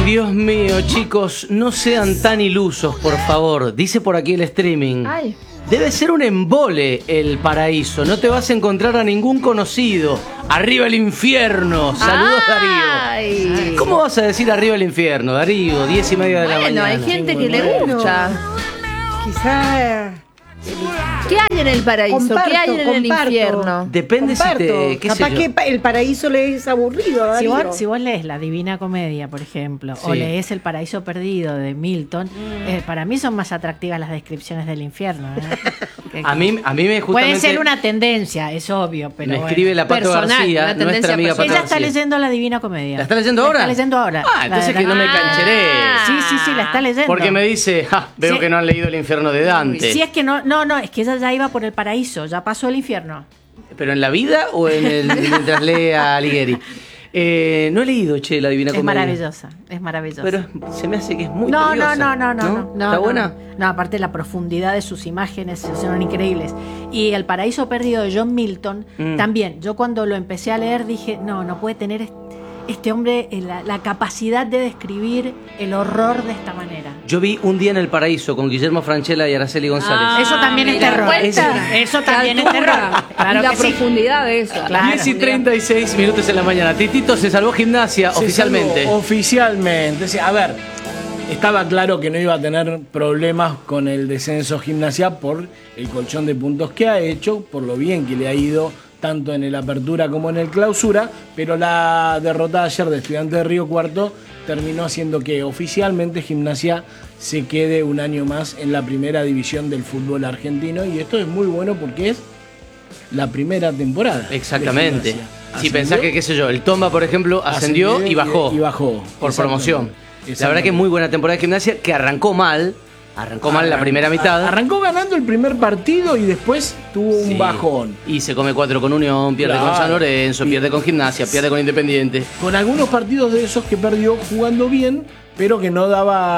Dios mío, chicos, no sean tan ilusos, por favor. Dice por aquí el streaming. Ay. Debe ser un embole el paraíso. No te vas a encontrar a ningún conocido. Arriba el infierno. Saludos, Ay. Darío. ¿Cómo vas a decir arriba el infierno, Darío? 10:30 de la mañana. Bueno, hay gente que le gusta. Quizás ¿Qué hay en el paraíso? ¿Qué hay en el infierno? Depende si te... ¿qué capaz sé yo? que el paraíso le es aburrido. Si Darío. vos lees La Divina Comedia, por ejemplo, Sí. o lees El Paraíso Perdido de Milton, para mí son más atractivas las descripciones del infierno. A mí me justamente... Puede ser una tendencia, es obvio, pero Me bueno. escribe la Pato Personal, García, una tendencia nuestra amiga Pato personal. Ella está García. leyendo La Divina Comedia. ¿La está leyendo ahora? La está leyendo ahora. Ah, entonces que no me cancheré. Sí, la está leyendo. Porque me dice, veo Sí. que no han leído El infierno de Dante. Si es que no, es que ella ya iba por el paraíso, ya pasó el infierno. ¿Pero en la vida o mientras lee a Alighieri? No he leído, La Divina Es Comedia. es maravillosa. Pero se me hace que es muy No. curiosa. ¿Está buena? No, aparte la profundidad de sus imágenes son increíbles. Y El Paraíso Perdido de John Milton, también. Yo cuando lo empecé a leer dije, no puede tener este hombre la capacidad de describir el horror de esta manera. Yo vi Un día en el paraíso con Guillermo Franchella y Araceli González. Eso también es mira, terror. cuenta. Eso también es La terror. altura Claro y la que sí. profundidad de eso. Claro. 10:36 en la mañana. Titito se salvó Gimnasia Se oficialmente. salvó oficialmente. Sí, a ver, estaba claro que no iba a tener problemas con el descenso Gimnasia por el colchón de puntos que ha hecho, por lo bien que le ha ido tanto en el Apertura como en el Clausura, pero la derrota ayer de Estudiantes de Río Cuarto terminó haciendo que oficialmente Gimnasia se quede un año más en la primera división del fútbol argentino, y esto es muy bueno porque es la primera temporada. de Exactamente. Gimnasia. Si Ascendió, pensás que, qué sé yo, el Tomba, por ejemplo, ascendió y bajó. Y bajó. Por Exactamente. promoción. La verdad que es muy buena temporada de Gimnasia, que arrancó mal la primera mitad. Arrancó ganando el primer partido y después tuvo un Sí. bajón. Y se come 4 con Unión, pierde con Claro. San Lorenzo, Y- pierde con Gimnasia, pierde con Independiente. Con algunos partidos de esos que perdió jugando bien, pero que no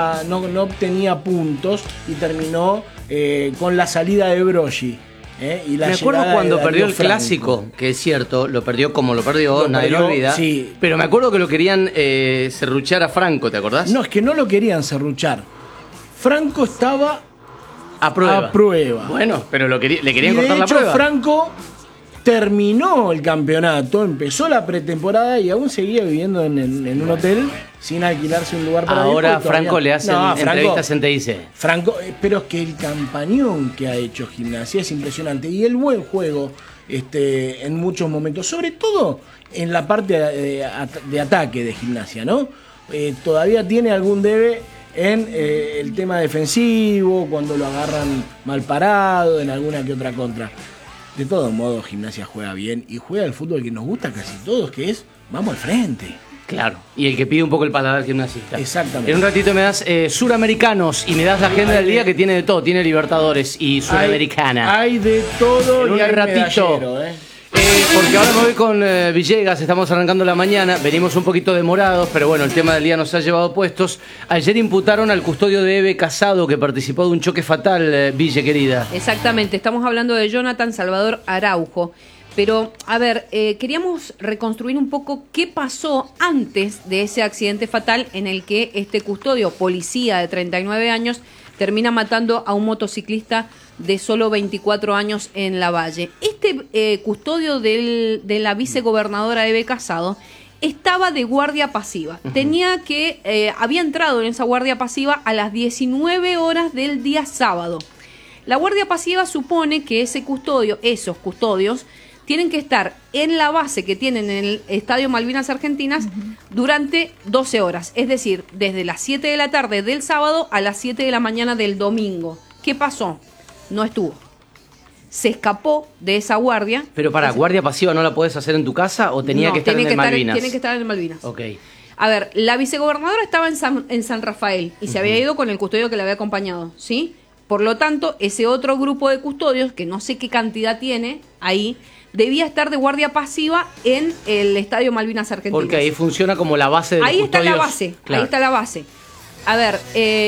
obtenía puntos, y terminó con la salida de Broggi. Y la Me acuerdo llegada cuando de perdió Darío el Franco. clásico, que es cierto, lo perdió como lo perdió, Lo nadie lo perdió, olvida. sí. Pero me acuerdo que lo querían serruchar a Franco, ¿te acordás? No, es que no lo querían serruchar. Franco estaba a prueba. a prueba. Bueno, pero le Y querían de cortar la hecho, prueba. Franco terminó el campeonato, empezó la pretemporada y aún seguía viviendo en un hotel sin alquilarse un lugar para vivir, Ahora porque todavía- Franco le hacen No, Franco- entrevistas en TIC. Franco, pero es que el campañón que ha hecho Gimnasia es impresionante, y el buen juego en muchos momentos, sobre todo en la parte de ataque de Gimnasia, ¿no? Todavía tiene algún debe en el tema defensivo, cuando lo agarran mal parado, en alguna que otra contra. De todos modos, Gimnasia juega bien y juega el fútbol que nos gusta casi todos, que es vamos al frente. Claro, y el que pide un poco el paladar gimnasista. Exactamente. En un ratito me das suramericanos y me das la agenda del día, que tiene de todo. Tiene Libertadores y Suramericana. Hay de todo En un y hay ratito. medallero, Porque ahora me voy con Villegas, estamos arrancando la mañana, venimos un poquito demorados, pero bueno, el tema del día nos ha llevado puestos. Ayer imputaron al custodio de Eve Casado, que participó de un choque fatal, Ville, querida. Exactamente, estamos hablando de Jonathan Salvador Araujo. Pero, a ver, queríamos reconstruir un poco qué pasó antes de ese accidente fatal en el que este custodio, policía de 39 años, termina matando a un motociclista de solo 24 años en Lavalle. Este custodio de la vicegobernadora Eve Casado estaba de guardia pasiva. Había entrado en esa guardia pasiva a las 19 horas del día sábado. La guardia pasiva supone que esos custodios, tienen que estar en la base que tienen en el Estadio Malvinas Argentinas durante 12 horas. Es decir, desde las 7 de la tarde del sábado a las 7 de la mañana del domingo. ¿Qué pasó? No estuvo. Se escapó de esa guardia. Pero para, ¿guardia pasiva no la podés hacer en tu casa o tenía No, que estar tiene en el Malvinas? Tiene que estar en el Malvinas. Ok. A ver, la vicegobernadora estaba en San Rafael y se había ido con el custodio que le había acompañado, ¿sí? Por lo tanto, ese otro grupo de custodios, que no sé qué cantidad tiene ahí, debía estar de guardia pasiva en el Estadio Malvinas Argentinas. Porque ahí funciona como la base de los Ahí está la custodios. base, Claro. ahí está la base. A ver,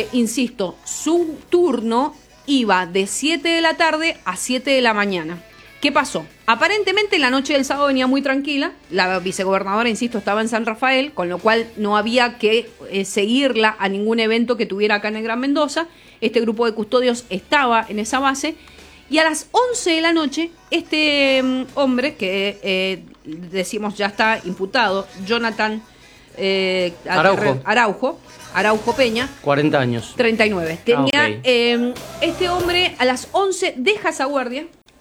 insisto, su turno iba de 7 de la tarde a 7 de la mañana. ¿Qué pasó? Aparentemente la noche del sábado venía muy tranquila, la vicegobernadora, insisto, estaba en San Rafael, con lo cual no había que seguirla a ningún evento que tuviera acá en el Gran Mendoza. Este grupo de custodios estaba en esa base y a las 11 de la noche este hombre que decimos ya está imputado, Jonathan Araujo Peña, 40 años. 39. Tenía, ok. Este hombre a las 11 deja esa guardia.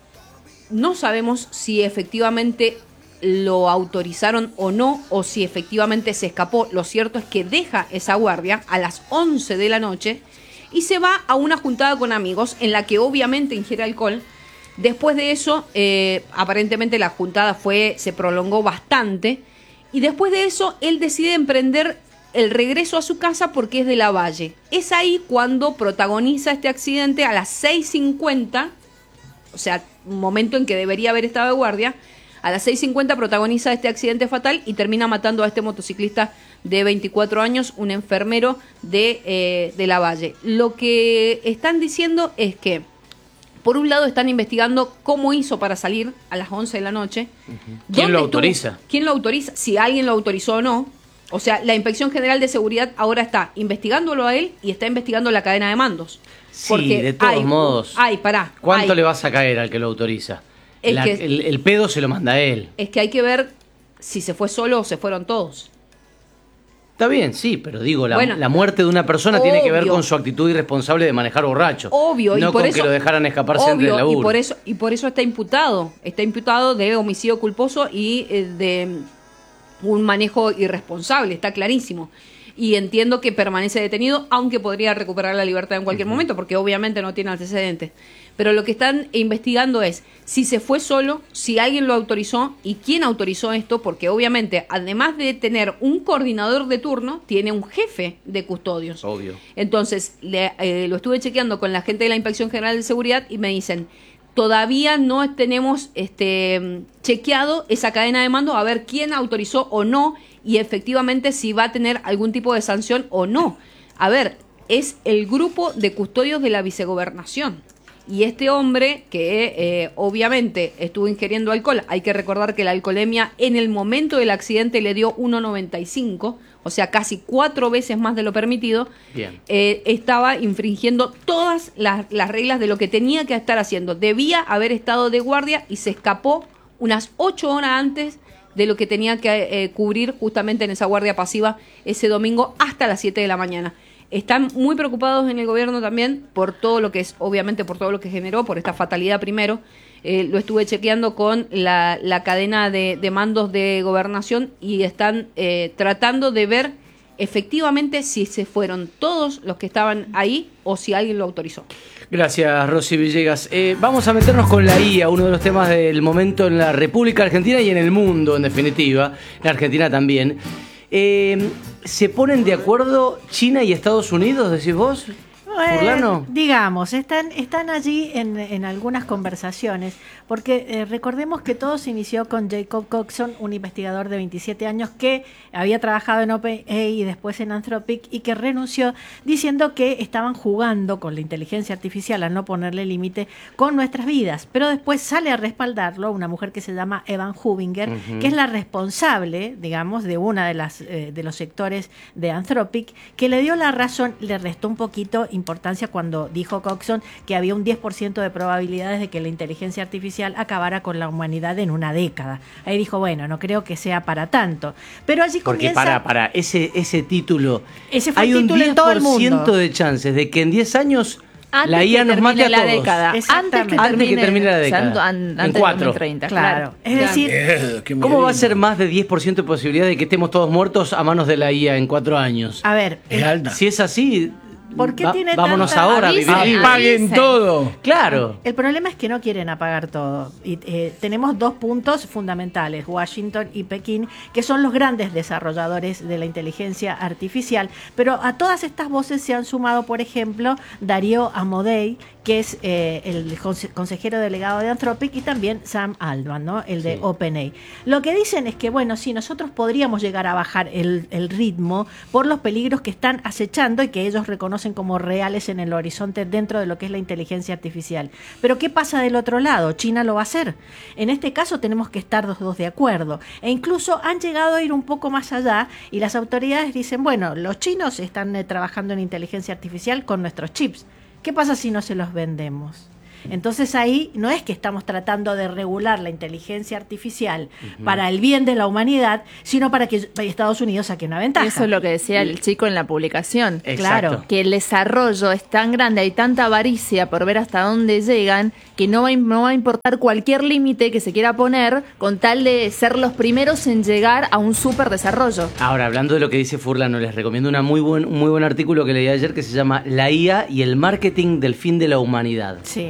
No sabemos si efectivamente lo autorizaron o no, o si efectivamente se escapó. Lo cierto es que deja esa guardia a las 11 de la noche y se va a una juntada con amigos en la que obviamente ingiere alcohol. Después de eso, aparentemente la juntada se prolongó bastante. Y después de eso, él decide emprender el regreso a su casa porque es de Lavalle. Es ahí cuando protagoniza este accidente a las 6:50, o sea, un momento en que debería haber estado de guardia. A las 6:50 protagoniza este accidente fatal y termina matando a este motociclista de 24 años, un enfermero de Lavalle. Lo que están diciendo es que, por un lado, están investigando cómo hizo para salir a las 11 de la noche. ¿Quién lo autoriza? ¿Quién lo autoriza? Si alguien lo autorizó o no. O sea, la Inspección General de Seguridad ahora está investigándolo a él y está investigando la cadena de mandos. Sí, porque de todos modos. ¿Cuánto le vas a caer al que lo autoriza? El pedo se lo manda a él. Es que hay que ver si se fue solo o se fueron todos. Está bien, sí, pero digo, la muerte de una persona tiene que ver con su actitud irresponsable de manejar borracho. Obvio, no y por con eso, que lo dejaran escaparse antes del laburo. Y por eso está imputado. Está imputado de homicidio culposo y de un manejo irresponsable, está clarísimo. Y entiendo que permanece detenido, aunque podría recuperar la libertad en cualquier momento, porque obviamente no tiene antecedentes. Pero lo que están investigando es si se fue solo, si alguien lo autorizó y quién autorizó esto, porque obviamente, además de tener un coordinador de turno, tiene un jefe de custodios. Obvio. Entonces, lo estuve chequeando con la gente de la Inspección General de Seguridad y me dicen, todavía no tenemos chequeado esa cadena de mando a ver quién autorizó o no y efectivamente si va a tener algún tipo de sanción o no. A ver, es el grupo de custodios de la vicegobernación. Y este hombre que obviamente estuvo ingiriendo alcohol, hay que recordar que la alcoholemia en el momento del accidente le dio 1,95, o sea, casi 4 veces más de lo permitido. Bien. Estaba infringiendo todas las reglas de lo que tenía que estar haciendo. Debía haber estado de guardia y se escapó unas 8 horas antes de lo que tenía que cubrir justamente en esa guardia pasiva ese domingo hasta las 7 de la mañana. Están muy preocupados en el gobierno también por todo lo que es, obviamente por todo lo que generó, por esta fatalidad primero. Lo estuve chequeando con la cadena de mandos de gobernación y están tratando de ver efectivamente si se fueron todos los que estaban ahí o si alguien lo autorizó. Gracias, Rosy Villegas. Vamos a meternos con la IA, uno de los temas del momento en la República Argentina y en el mundo, en definitiva, en Argentina también. ¿Se ponen de acuerdo China y Estados Unidos, decís vos? ¿Furlano? Digamos, están allí en algunas conversaciones, porque recordemos que todo se inició con Jacob Coxon, un investigador de 27 años que había trabajado en OpenAI y después en Anthropic y que renunció diciendo que estaban jugando con la inteligencia artificial a no ponerle límite con nuestras vidas. Pero después sale a respaldarlo una mujer que se llama Evan Hubinger, que es la responsable, digamos, de una de los sectores de Anthropic, que le dio la razón, le restó un poquito importancia cuando dijo Coxon que había un 10% de probabilidades de que la inteligencia artificial acabara con la humanidad en una década. Ahí dijo, bueno, no creo que sea para tanto. Pero allí porque comienza... para ese título, ese fue hay el un título en todo el mundo. 10% de chances de que en 10 años antes la IA nos mate a todos. Década. Antes que termine la década. Antes en 4. De 2030, claro. Es decir, ¿cómo va a ser más de 10% de posibilidad de que estemos todos muertos a manos de la IA en 4 años? A ver, es alta. Si es así... ¿Por qué tiene vámonos tanta... ahora a vivir libre. ¡Apaguen todo! Claro. El problema es que no quieren apagar todo. Y tenemos 2 puntos fundamentales, Washington y Pekín, que son los grandes desarrolladores de la inteligencia artificial. Pero a todas estas voces se han sumado, por ejemplo, Darío Amodei, que es el consejero delegado de Anthropic, y también Sam Altman, ¿no? El de OpenAI. Lo que dicen es que, bueno, sí, nosotros podríamos llegar a bajar el ritmo por los peligros que están acechando y que ellos reconocen reconocen como reales en el horizonte dentro de lo que es la inteligencia artificial. Pero ¿qué pasa del otro lado? China lo va a hacer. En este caso tenemos que estar los dos de acuerdo. E incluso han llegado a ir un poco más allá y las autoridades dicen, bueno, los chinos están trabajando en inteligencia artificial con nuestros chips. ¿Qué pasa si no se los vendemos? Entonces ahí no es que estamos tratando de regular la inteligencia artificial para el bien de la humanidad, sino para que Estados Unidos saque una ventaja. Eso es lo que decía el chico en la publicación. Exacto. Claro, que el desarrollo es tan grande, hay tanta avaricia por ver hasta dónde llegan, que no va a importar cualquier límite que se quiera poner con tal de ser los primeros en llegar a un súper desarrollo. Ahora, hablando de lo que dice Furlano, les recomiendo un muy buen artículo que leí ayer que se llama La IA y el marketing del fin de la humanidad. Sí.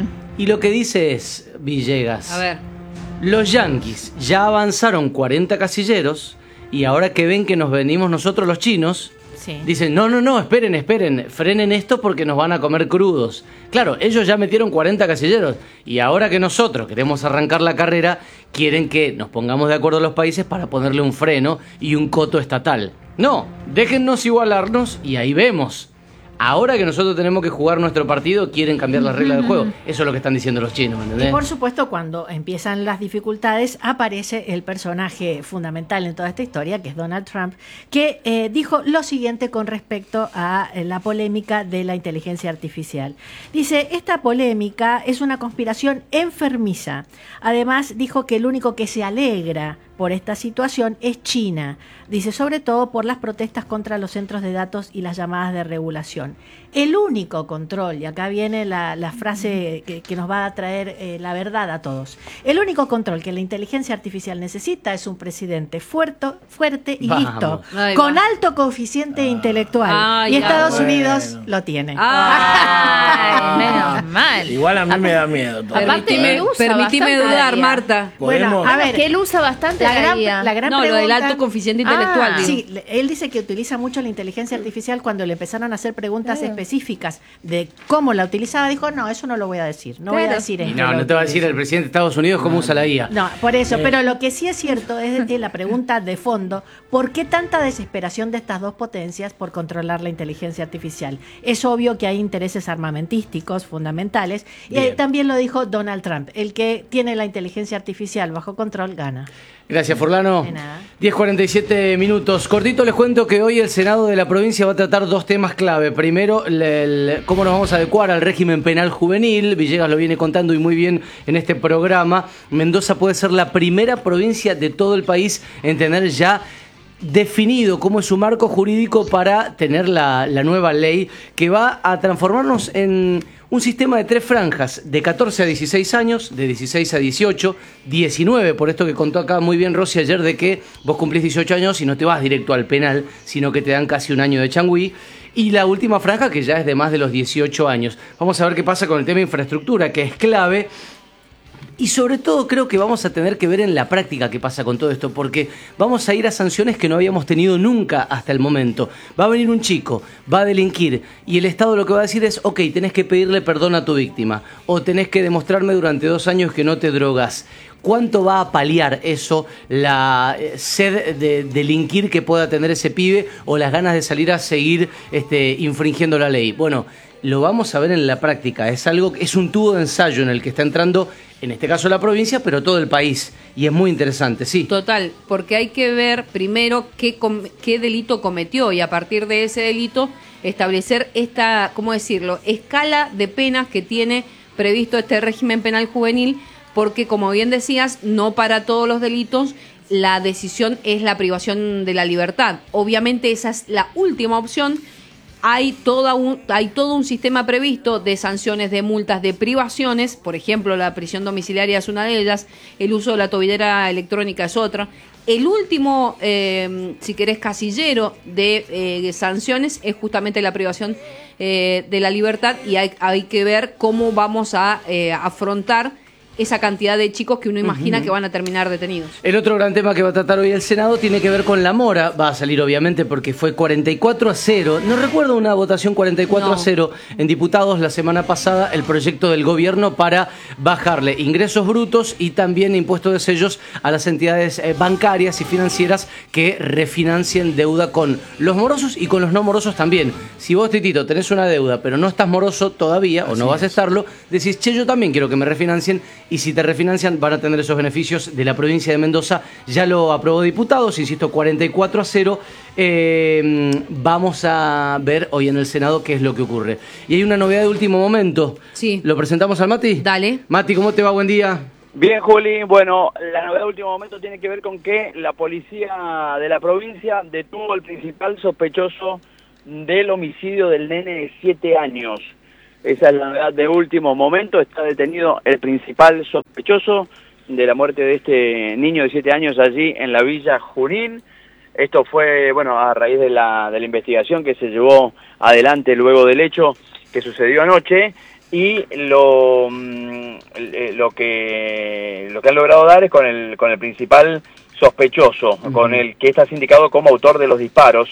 Y lo que dice es, Villegas, A ver. los yanquis ya avanzaron 40 casilleros y ahora que ven que nos venimos nosotros los chinos, Sí. dicen, no, esperen, frenen esto porque nos van a comer crudos. Claro, ellos ya metieron 40 casilleros y ahora que nosotros queremos arrancar la carrera, quieren que nos pongamos de acuerdo los países para ponerle un freno y un coto estatal. No, déjennos igualarnos y ahí vemos. Ahora que nosotros tenemos que jugar nuestro partido, quieren cambiar las reglas del juego. Eso es lo que están diciendo los chinos, ¿me entendés? Y por supuesto, cuando empiezan las dificultades, aparece el personaje fundamental en toda esta historia, que es Donald Trump, que dijo lo siguiente con respecto a la polémica de la inteligencia artificial. Dice, esta polémica es una conspiración enfermiza. Además, dijo que el único que se alegra por esta situación es China. Dice, sobre todo por las protestas contra los centros de datos y las llamadas de regulación. El único control, y acá viene la frase que nos va a traer la verdad a todos, el único control que la inteligencia artificial necesita es un presidente fuerte y listo, Ahí con va. alto coeficiente intelectual. Ay, Y Estados bueno. Unidos lo tiene. Ay, menos mal. Igual a mí me da miedo todo. Aparte, esto, él usa Permitime bastante dudar, la IA. Marta. Bueno, Podemos- a ver, Que él usa bastante la gran IA. No, lo del pregunta- alto coeficiente intelectual. digo. Sí, él dice que utiliza mucho la inteligencia artificial. Cuando le empezaron a hacer preguntas específicas de cómo la utilizaba, dijo, no, eso no lo voy a decir. No voy a Claro. decir Y esto. no te va a decir el presidente de Estados Unidos cómo usa la IA. No, por eso, pero lo que sí es cierto es la pregunta de fondo, ¿por qué tanta desesperación de estas dos potencias por controlar la inteligencia artificial? Es obvio que hay intereses armamentísticos fundamentales y Bien. también lo dijo Donald Trump, el que tiene la inteligencia artificial bajo control gana. Gracias, Furlano. De nada. 10:47 minutos. Cortito les cuento que hoy el Senado de la provincia va a tratar dos temas clave. Primero, cómo nos vamos a adecuar al régimen penal juvenil. Villegas lo viene contando y muy bien en este programa. Mendoza puede ser la primera provincia de todo el país en tener ya definido cómo es su marco jurídico para tener la nueva ley que va a transformarnos en un sistema de 3 franjas, de 14 a 16 años, de 16 a 18, 19, por esto que contó acá muy bien Rosy ayer, de que vos cumplís 18 años y no te vas directo al penal, sino que te dan casi un año de changüí. Y la última franja que ya es de más de los 18 años. Vamos a ver qué pasa con el tema de infraestructura, que es clave. Y sobre todo creo que vamos a tener que ver en la práctica qué pasa con todo esto, porque vamos a ir a sanciones que no habíamos tenido nunca hasta el momento. Va a venir un chico, va a delinquir, y el Estado lo que va a decir es, ok, tenés que pedirle perdón a tu víctima, o tenés que demostrarme durante 2 años que no te drogas. ¿Cuánto va a paliar eso la sed de delinquir que pueda tener ese pibe o las ganas de salir a seguir infringiendo la ley? Bueno, lo vamos a ver en la práctica. Es un tubo de ensayo en el que está entrando, en este caso la provincia, pero todo el país. Y es muy interesante, sí. Total, porque hay que ver primero qué delito cometió y a partir de ese delito establecer esta, ¿cómo decirlo?, escala de penas que tiene previsto este régimen penal juvenil, porque como bien decías, no para todos los delitos la decisión es la privación de la libertad. Obviamente esa es la última opción. Hay todo un sistema previsto de sanciones, de multas, de privaciones. Por ejemplo, la prisión domiciliaria es una de ellas, el uso de la tobillera electrónica es otra. El último, si querés, casillero de sanciones es justamente la privación de la libertad, y hay que ver cómo vamos a afrontar esa cantidad de chicos que uno imagina que van a terminar detenidos. El otro gran tema que va a tratar hoy el Senado tiene que ver con la mora. Va a salir obviamente porque fue 44-0. No recuerdo una votación 44-0 en diputados la semana pasada, el proyecto del gobierno para bajarle ingresos brutos y también impuestos de sellos a las entidades bancarias y financieras que refinancien deuda con los morosos y con los no morosos también. Si vos, Titito, tenés una deuda pero no estás moroso todavía o no vas a estarlo, decís, che, yo también quiero que me refinancien, y si te refinancian van a tener esos beneficios de la provincia de Mendoza. Ya lo aprobó diputados, insisto, 44-0. Vamos a ver hoy en el Senado qué es lo que ocurre. Y hay una novedad de último momento. Sí. ¿Lo presentamos al Mati? Dale. Mati, ¿cómo te va? Buen día. Bien, Juli. Bueno, la novedad de último momento tiene que ver con que la policía de la provincia detuvo al principal sospechoso del homicidio del nene de 7 años. Esa es la novedad de último momento. Está detenido el principal sospechoso de la muerte de este niño de 7 años allí en la Villa Junín. Esto fue, bueno, a raíz de la investigación que se llevó adelante luego del hecho que sucedió anoche, y lo que han logrado dar es con el principal sospechoso, con el que está sindicado como autor de los disparos.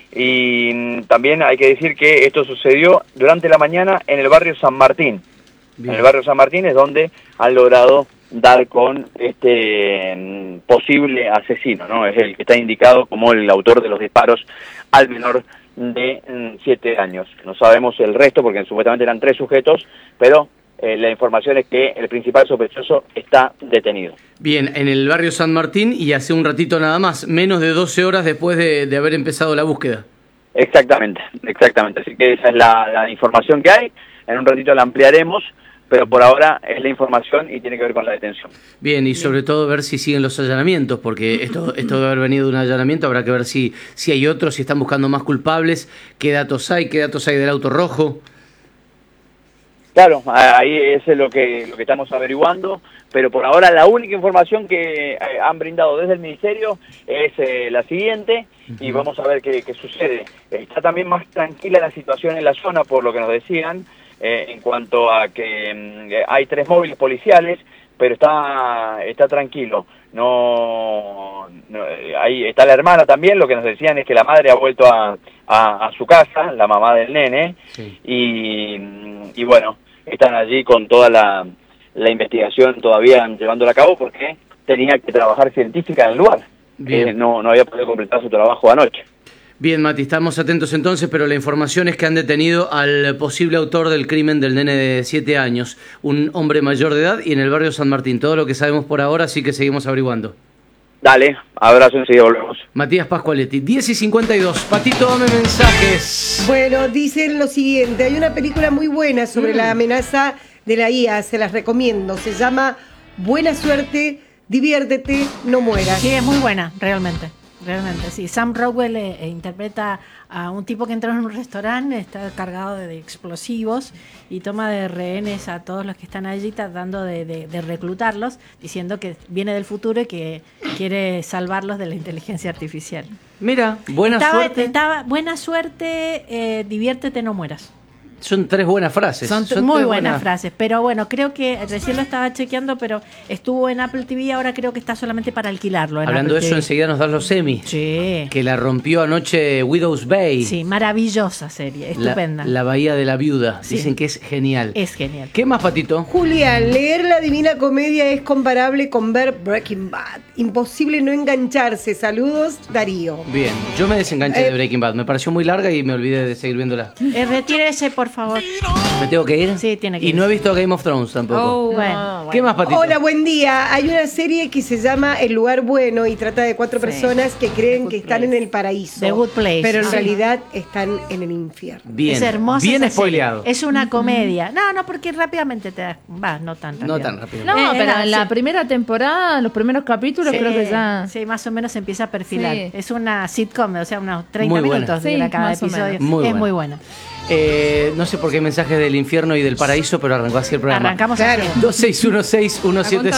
Y también hay que decir que esto sucedió durante la mañana en el barrio San Martín. Bien. En el barrio San Martín es donde han logrado dar con este posible asesino, ¿no? Es el que está indicado como el autor de los disparos al menor de 7 años. No sabemos el resto porque supuestamente eran 3 sujetos, pero la información es que el principal sospechoso está detenido. Bien, en el barrio San Martín, y hace un ratito nada más, menos de 12 horas después de haber empezado la búsqueda. Exactamente. Así que esa es la información que hay. En un ratito la ampliaremos, pero por ahora es la información y tiene que ver con la detención. Bien, y sobre todo ver si siguen los allanamientos, porque esto de haber venido de un allanamiento, habrá que ver si hay otros, si están buscando más culpables, qué datos hay del auto rojo. Claro, ahí es lo que estamos averiguando, pero por ahora la única información que han brindado desde el Ministerio es la siguiente, y vamos a ver qué sucede. Está también más tranquila la situación en la zona, por lo que nos decían, en cuanto a que hay 3 móviles policiales, pero está tranquilo. No, ahí está la hermana también. Lo que nos decían es que la madre ha vuelto a su casa, la mamá del nene, sí. Y bueno, están allí con toda la investigación todavía llevándola a cabo, porque tenía que trabajar científica en el lugar. No había podido completar su trabajo anoche. Bien, Mati, estamos atentos entonces, pero la información es que han detenido al posible autor del crimen del nene de 7 años, un hombre mayor de edad, y en el barrio San Martín. Todo lo que sabemos por ahora, así que seguimos averiguando. Dale, abrazo, enseguida volvemos. Matías Pascualetti, 10:52. Patito, dame mensajes. Bueno, dicen lo siguiente: hay una película muy buena sobre la amenaza de la IA, se las recomiendo. Se llama Buena Suerte, diviértete, no mueras. Sí, es muy buena, realmente, sí. Sam Rockwell interpreta a un tipo que entra en un restaurante, está cargado de explosivos y toma de rehenes a todos los que están allí, tratando de reclutarlos, diciendo que viene del futuro y que quiere salvarlos de la inteligencia artificial. Mira, buena suerte, diviértete, no mueras. Son 3 buenas frases. Son muy buenas frases, pero bueno, creo que recién lo estaba chequeando, pero estuvo en Apple TV, ahora creo que está solamente para alquilarlo. Hablando de eso, enseguida nos dan los Emmy. Sí. Que la rompió anoche Widow's Bay. Sí, maravillosa serie, estupenda. La Bahía de la Viuda, sí. Dicen que es genial. Es genial. ¿Qué más, Patito? Julián, leer la Divina Comedia es comparable con ver Breaking Bad. Imposible no engancharse. Saludos, Darío. Bien, yo me desenganché de Breaking Bad. Me pareció muy larga y me olvidé de seguir viéndola. Retírese, por favor. ¿Me tengo que ir? Sí, tiene que ir. Y no he visto Game of Thrones tampoco. Bueno. ¿Qué más, Patito? Hola, buen día. Hay una serie que se llama El Lugar Bueno y trata de 4 personas que creen que están en el paraíso. The Good Place. Pero en realidad están en el infierno. Bien. Es hermosa. Bien esa spoileado. serie. Es una comedia. No, porque rápidamente te das. No tan rápido. No tan rápido. No, pero en la primera temporada, los primeros capítulos, creo que ya... Sí, más o menos se empieza a perfilar. Sí. Es una sitcom, o sea, unos 30 Muy buena. minutos Sí, de cada más o episodio. menos. Muy buena. No sé por qué hay mensajes del infierno y del paraíso, pero arrancó así el programa. Arrancamos Claro. así.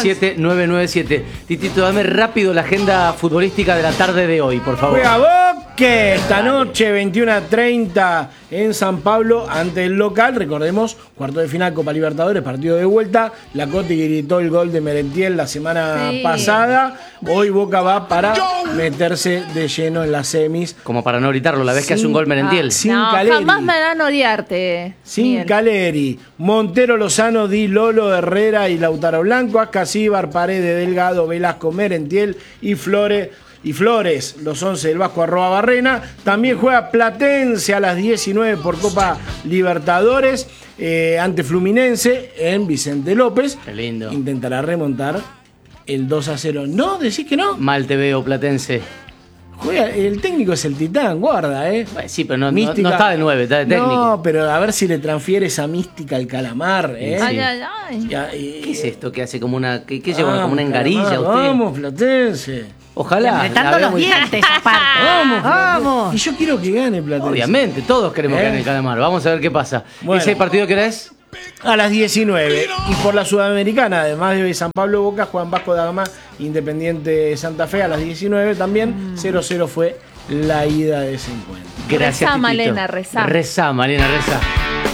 2616-177-997. Titito, dame rápido la agenda futbolística de la tarde de hoy, por favor. Juega Boca. que esta noche, 21:30 en San Pablo, ante el local, recordemos, cuarto de final Copa Libertadores, partido de vuelta. La Coti gritó el gol de Merentiel la semana pasada. Hoy Boca va para meterse de lleno en las semis. Como para no gritarlo, la vez que hace un gol Merentiel. Sin No, Caleri. jamás me dan odiarte. Sin Miguel. Caleri, Montero, Lozano, Di Lolo, Herrera y Lautaro Blanco, Ascasíbar, Paredes, Delgado, Velasco, Merentiel y Flores, los 11 del Vasco @Barrena. También juega Platense a las 19 por Copa Libertadores ante Fluminense en Vicente López. Qué lindo. Intentará remontar el 2-0. ¿No? ¿Decís que no? Mal te veo, Platense. Juega, el técnico es el Titán, guarda, Bueno, sí, pero no Mística. está de 9, está de técnico. No, pero a ver si le transfiere esa mística al calamar, ¿eh? Sí. Ay, ay, ay. ¿Qué ¿Qué es esto que hace como una... ¿Qué lleva? ¿Como una engarilla usted? Vamos, Platense. Ojalá. Apretando la los veamos- dientes aparte. Vamos, Vamos. Y yo quiero que gane Platense. Obviamente, todos queremos que gane el Calamar. Vamos a ver qué pasa. Bueno. ¿Ese partido qué hora es? A las 19. Y por la Sudamericana, además de San Pablo Boca, juegan Vasco da Gama, Independiente Santa Fe a las 19 también. 0-0 fue la ida de ese encuentro. Gracias, Rezá, Titito. Malena, rezá. Rezá, Malena, rezá.